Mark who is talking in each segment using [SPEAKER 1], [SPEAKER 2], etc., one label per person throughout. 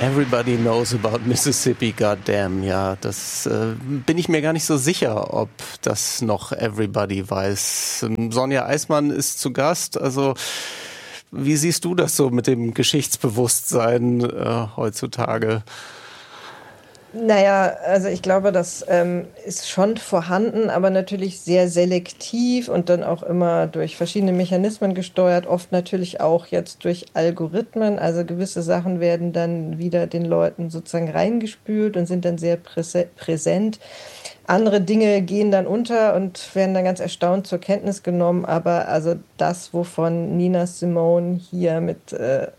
[SPEAKER 1] Everybody knows about Mississippi, goddamn. Ja, das bin ich mir gar nicht so sicher, ob das noch everybody weiß. Sonja Eismann ist zu Gast. Also wie siehst du das so mit dem Geschichtsbewusstsein heutzutage?
[SPEAKER 2] Naja, also ich glaube, das ist schon vorhanden, aber natürlich sehr selektiv und dann auch immer durch verschiedene Mechanismen gesteuert, oft natürlich auch jetzt durch Algorithmen. Also gewisse Sachen werden dann wieder den Leuten sozusagen reingespült und sind dann sehr präsent. Andere Dinge gehen dann unter und werden dann ganz erstaunt zur Kenntnis genommen. Aber also das, wovon Nina Simone hier mit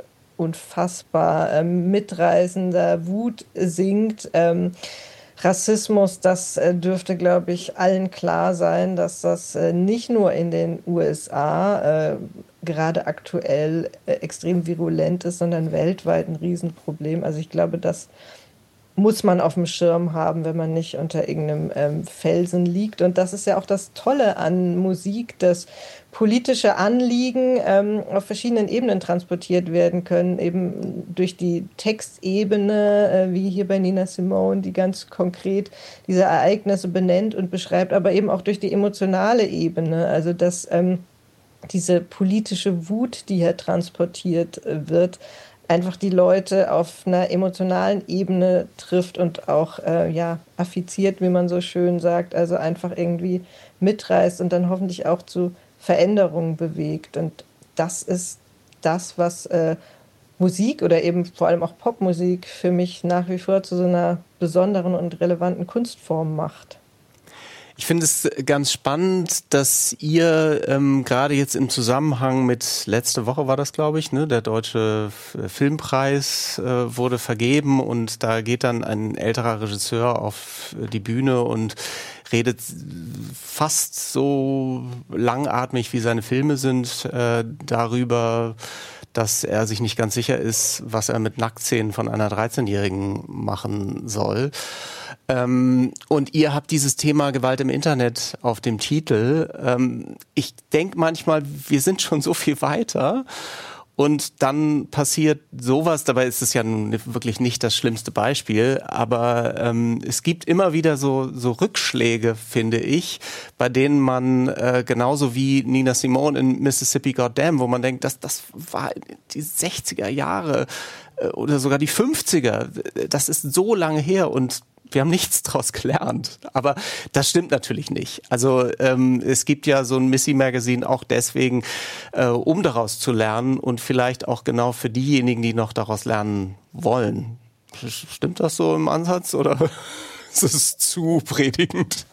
[SPEAKER 2] unfassbar mitreißender Wut singt. Rassismus, das dürfte, glaube ich, allen klar sein, dass das nicht nur in den USA gerade aktuell extrem virulent ist, sondern weltweit ein Riesenproblem. Also ich glaube, das muss man auf dem Schirm haben, wenn man nicht unter irgendeinem Felsen liegt. Und das ist ja auch das Tolle an Musik, dass politische Anliegen auf verschiedenen Ebenen transportiert werden können, eben durch die Textebene, wie hier bei Nina Simone, die ganz konkret diese Ereignisse benennt und beschreibt, aber eben auch durch die emotionale Ebene, also dass diese politische Wut, die hier transportiert wird, einfach die Leute auf einer emotionalen Ebene trifft und auch affiziert, wie man so schön sagt, also einfach irgendwie mitreißt und dann hoffentlich auch zu Veränderungen bewegt. Und das ist das, was Musik oder eben vor allem auch Popmusik für mich nach wie vor zu so einer besonderen und relevanten Kunstform macht.
[SPEAKER 1] Ich finde es ganz spannend, dass ihr gerade jetzt im Zusammenhang mit, letzte Woche war das, glaube ich, ne, der Deutsche Filmpreis wurde vergeben und da geht dann ein älterer Regisseur auf die Bühne und redet fast so langatmig, wie seine Filme sind, darüber, dass er sich nicht ganz sicher ist, was er mit Nacktszenen von einer 13-Jährigen machen soll. Und ihr habt dieses Thema Gewalt im Internet auf dem Titel. Ich denke manchmal, wir sind schon so viel weiter und dann passiert sowas. Dabei ist es ja nun wirklich nicht das schlimmste Beispiel, aber es gibt immer wieder so Rückschläge, finde ich, bei denen man genauso wie Nina Simone in Mississippi Goddamn, wo man denkt, das war die 60er Jahre oder sogar die 50er. Das ist so lange her und wir haben nichts draus gelernt. Aber das stimmt natürlich nicht. Also es gibt ja so ein Missy Magazine auch deswegen, um daraus zu lernen und vielleicht auch genau für diejenigen, die noch daraus lernen wollen. Stimmt das so im Ansatz oder ist es zu predigend?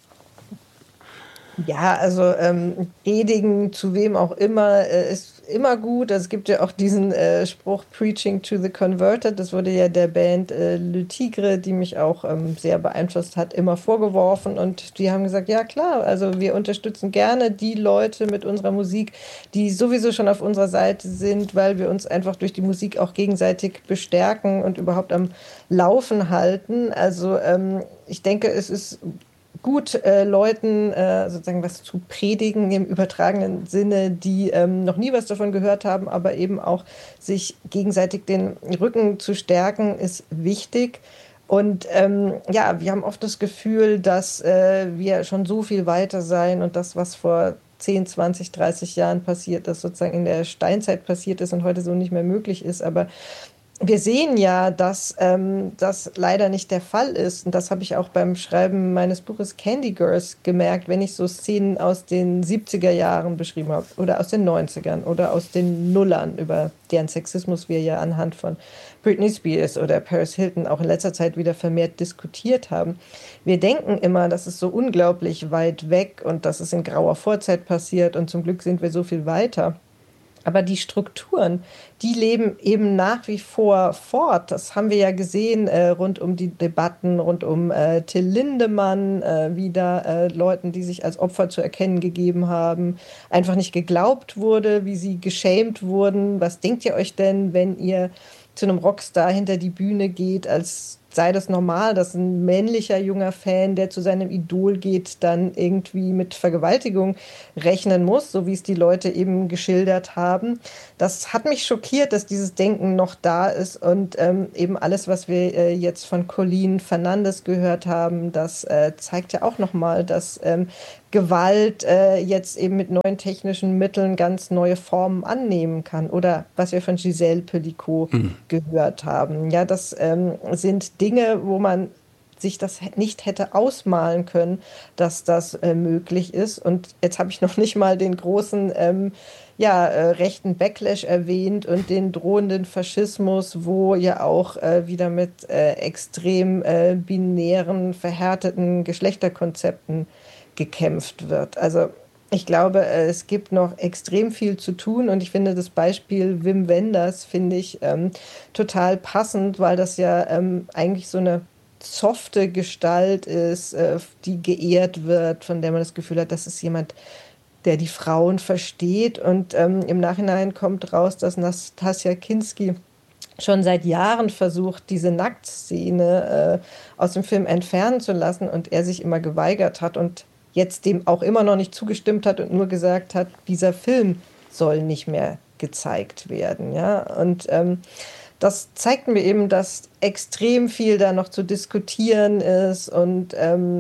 [SPEAKER 2] Ja, also predigen zu wem auch immer ist immer gut. Also es gibt ja auch diesen Spruch Preaching to the Converted. Das wurde ja der Band Le Tigre, die mich auch sehr beeinflusst hat, immer vorgeworfen. Und die haben gesagt, ja klar, also wir unterstützen gerne die Leute mit unserer Musik, die sowieso schon auf unserer Seite sind, weil wir uns einfach durch die Musik auch gegenseitig bestärken und überhaupt am Laufen halten. Also ich denke, es ist gut, Leuten sozusagen was zu predigen im übertragenen Sinne, die noch nie was davon gehört haben, aber eben auch sich gegenseitig den Rücken zu stärken, ist wichtig. Und wir haben oft das Gefühl, dass wir schon so viel weiter sein und das, was vor 10, 20, 30 Jahren passiert ist, sozusagen in der Steinzeit passiert ist und heute so nicht mehr möglich ist. Aber wir sehen ja, dass das leider nicht der Fall ist. Und das habe ich auch beim Schreiben meines Buches Candy Girls gemerkt, wenn ich so Szenen aus den 70er Jahren beschrieben habe oder aus den 90ern oder aus den Nullern, über deren Sexismus wir ja anhand von Britney Spears oder Paris Hilton auch in letzter Zeit wieder vermehrt diskutiert haben. Wir denken immer, das ist so unglaublich weit weg und das ist in grauer Vorzeit passiert und zum Glück sind wir so viel weiter. Aber die Strukturen, die leben eben nach wie vor fort. Das haben wir ja gesehen rund um die Debatten, rund um Till Lindemann, wieder Leuten, die sich als Opfer zu erkennen gegeben haben, einfach nicht geglaubt wurde, wie sie geschämt wurden. Was denkt ihr euch denn, wenn ihr zu einem Rockstar hinter die Bühne geht als sei das normal, dass ein männlicher junger Fan, der zu seinem Idol geht, dann irgendwie mit Vergewaltigung rechnen muss, so wie es die Leute eben geschildert haben. Das hat mich schockiert, dass dieses Denken noch da ist und eben alles, was wir jetzt von Colleen Fernandes gehört haben, das zeigt ja auch nochmal, dass Gewalt jetzt eben mit neuen technischen Mitteln ganz neue Formen annehmen kann. Oder was wir von Giselle Pelicot gehört haben. Ja, das sind Dinge, wo man sich das nicht hätte ausmalen können, dass das möglich ist. Und jetzt habe ich noch nicht mal den großen rechten Backlash erwähnt und den drohenden Faschismus, wo ja auch wieder mit extrem binären, verhärteten Geschlechterkonzepten gekämpft wird. Also ich glaube, es gibt noch extrem viel zu tun und ich finde das Beispiel Wim Wenders finde ich total passend, weil das ja eigentlich so eine softe Gestalt ist, die geehrt wird, von der man das Gefühl hat, das ist jemand, der die Frauen versteht und im Nachhinein kommt raus, dass Nastassja Kinski schon seit Jahren versucht, diese Nacktszene aus dem Film entfernen zu lassen und er sich immer geweigert hat und jetzt dem auch immer noch nicht zugestimmt hat und nur gesagt hat, dieser Film soll nicht mehr gezeigt werden. Ja? Und das zeigt mir eben, dass extrem viel da noch zu diskutieren ist und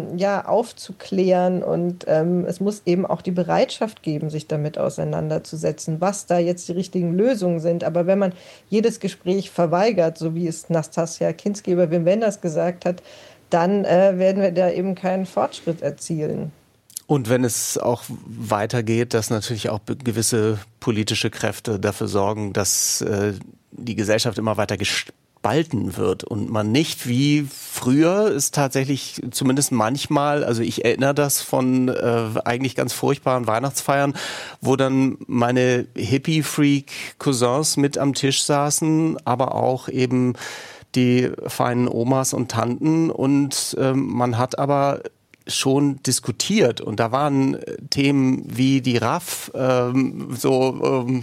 [SPEAKER 2] aufzuklären. Und es muss eben auch die Bereitschaft geben, sich damit auseinanderzusetzen, was da jetzt die richtigen Lösungen sind. Aber wenn man jedes Gespräch verweigert, so wie es Nastassja Kinski über Wim Wenders gesagt hat, dann werden wir da eben keinen Fortschritt erzielen.
[SPEAKER 1] Und wenn es auch weitergeht, dass natürlich auch gewisse politische Kräfte dafür sorgen, dass die Gesellschaft immer weiter gespalten wird und man nicht wie früher ist tatsächlich zumindest manchmal, also ich erinnere das von eigentlich ganz furchtbaren Weihnachtsfeiern, wo dann meine Hippie-Freak-Cousins mit am Tisch saßen, aber auch eben die feinen Omas und Tanten und man hat aber schon diskutiert und da waren Themen wie die RAF waren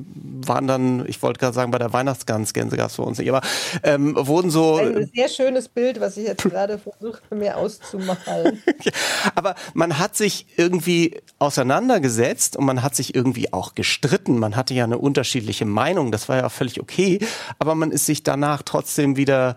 [SPEAKER 1] dann, ich wollte gerade sagen, bei der Weihnachtsgänse gab es bei uns nicht, aber wurden so...
[SPEAKER 2] Ein sehr schönes Bild, was ich jetzt gerade versuche, mir auszumalen.
[SPEAKER 1] Aber man hat sich irgendwie auseinandergesetzt und man hat sich irgendwie auch gestritten. Man hatte ja eine unterschiedliche Meinung, das war ja auch völlig okay, aber man ist sich danach trotzdem wieder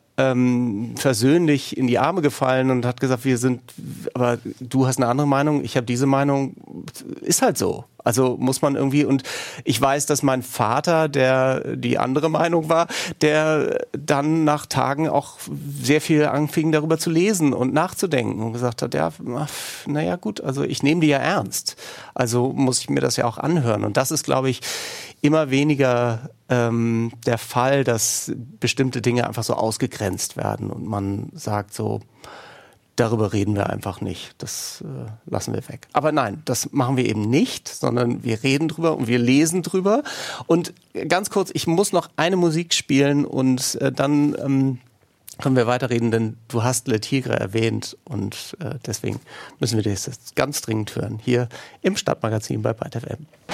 [SPEAKER 1] versöhnlich in die Arme gefallen und hat gesagt, aber du hast eine andere Meinung, ich habe diese Meinung, ist halt so. Also muss man irgendwie, und ich weiß, dass mein Vater, der die andere Meinung war, der dann nach Tagen auch sehr viel anfing, darüber zu lesen und nachzudenken und gesagt hat, ja, naja gut, also ich nehme die ja ernst. Also muss ich mir das ja auch anhören. Und das ist, glaube ich, immer weniger der Fall, dass bestimmte Dinge einfach so ausgegrenzt werden und man sagt so, darüber reden wir einfach nicht, das lassen wir weg. Aber nein, das machen wir eben nicht, sondern wir reden drüber und wir lesen drüber. Und ganz kurz, ich muss noch eine Musik spielen und dann können wir weiterreden, denn du hast Le Tigre erwähnt und deswegen müssen wir das jetzt ganz dringend hören, hier im Stadtmagazin bei Byte FM.